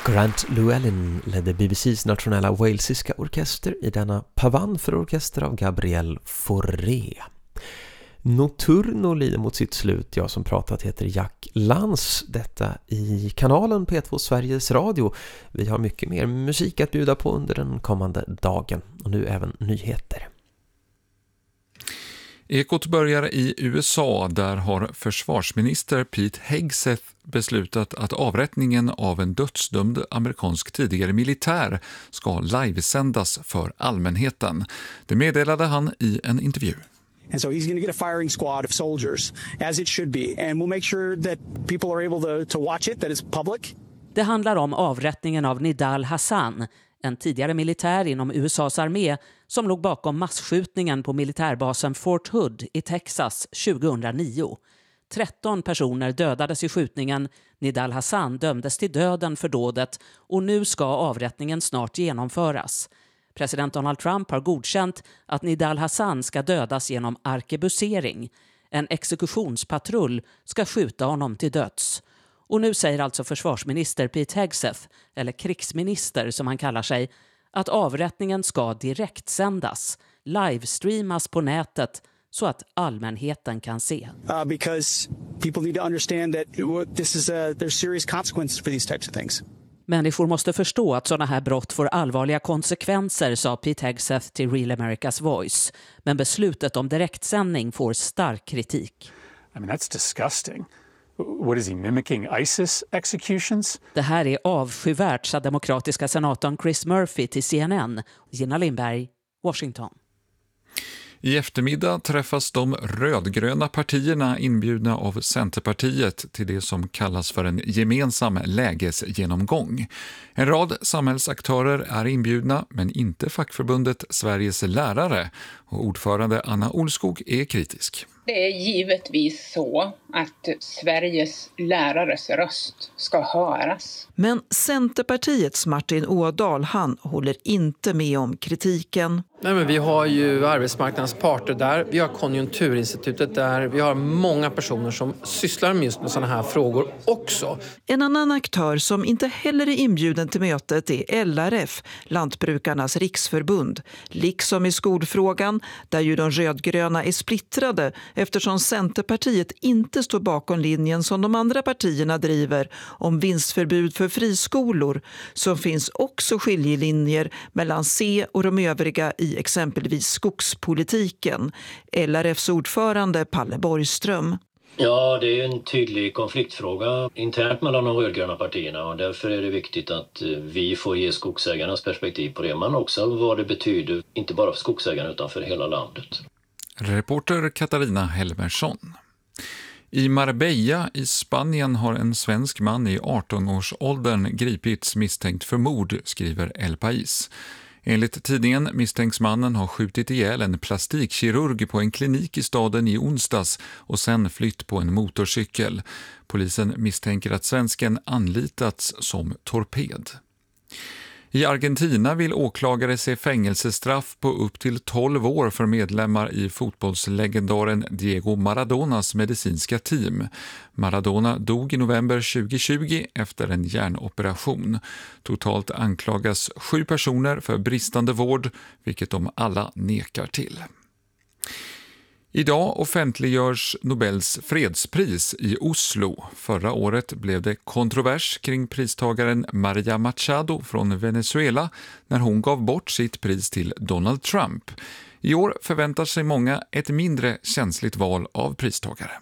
Grant Llewellyn ledde BBCs nationella walesiska orkester i denna pavan för orkester av Gabriel Fauré. Nocturno lider mot sitt slut. Jag som pratat heter Jack Lans. Detta i kanalen P2 Sveriges Radio. Vi har mycket mer musik att bjuda på under den kommande dagen. Och nu även nyheter. Ekot börjar i USA. Där har försvarsminister Pete Hegseth beslutat att avrättningen av en dödsdömd amerikansk tidigare militär ska livesändas för allmänheten. Det meddelade han i en intervju. And so he's going to get a firing squad of soldiers, as it should be. And we'll make sure that people are able to watch it, that it's public. Det handlar om avrättningen av Nidal Hasan, en tidigare militär inom USAs armé som låg bakom massskjutningen på militärbasen Fort Hood i Texas 2009. 13 personer dödades i skjutningen. Nidal Hasan dömdes till döden för dådet och nu ska avrättningen snart genomföras. President Donald Trump har godkänt att Nidal Hasan ska dödas genom arkebusering. En exekutionspatrull ska skjuta honom till döds. Och nu säger alltså försvarsminister Pete Hegseth, eller krigsminister som han kallar sig, att avrättningen ska direktsändas, livestreamas på nätet så att allmänheten kan se. Because people need to understand that there's serious consequences for these types of things. Människor måste förstå att sådana här brott får allvarliga konsekvenser, sa Pete Hegseth till Real America's Voice. Men beslutet om direktsändning får stark kritik. I mean, that's disgusting. What is he mimicking? ISIS executions? Det här är avskyvärt, sa demokratiska senatorn Chris Murphy till CNN. Gina Lindberg, Washington. I eftermiddag träffas de rödgröna partierna inbjudna av Centerpartiet till det som kallas för en gemensam lägesgenomgång. En rad samhällsaktörer är inbjudna, men inte fackförbundet Sveriges lärare, och ordförande Anna Olskog är kritisk. Det är givetvis så att Sveriges lärares röst ska höras. Men Centerpartiets Martin Ådahl, han håller inte med om kritiken. Nej, men vi har ju arbetsmarknadens parter där, vi har Konjunkturinstitutet där, vi har många personer som sysslar med just med sådana här frågor också. En annan aktör som inte heller är inbjuden till mötet är LRF, Lantbrukarnas riksförbund. Liksom i skolfrågan, där ju de rödgröna är splittrade eftersom Centerpartiet inte står bakom linjen som de andra partierna driver om vinstförbud för friskolor, så finns också skiljelinjer mellan C och de övriga i exempelvis skogspolitiken. LRFs ordförande Palle Borgström. Ja, det är en tydlig konfliktfråga internt mellan de rödgröna partierna, och därför är det viktigt att vi får ge skogsägarnas perspektiv på det, men också vad det betyder, inte bara för skogsägarna utan för hela landet. Reporter Katarina Helmersson. I Marbella i Spanien har en svensk man i 18-årsåldern gripits misstänkt för mord, skriver El País. Enligt tidningen misstänks mannen ha skjutit ihjäl en plastikkirurg på en klinik i staden i onsdags och sen flytt på en motorcykel. Polisen misstänker att svensken anlitats som torped. I Argentina vill åklagare se fängelsestraff på upp till 12 år för medlemmar i fotbollslegendaren Diego Maradonas medicinska team. Maradona dog i november 2020 efter en hjärnoperation. Totalt anklagas 7 personer för bristande vård, vilket de alla nekar till. Idag offentliggörs Nobels fredspris i Oslo. Förra året blev det kontrovers kring pristagaren Maria Machado från Venezuela när hon gav bort sitt pris till Donald Trump. I år förväntar sig många ett mindre känsligt val av pristagare.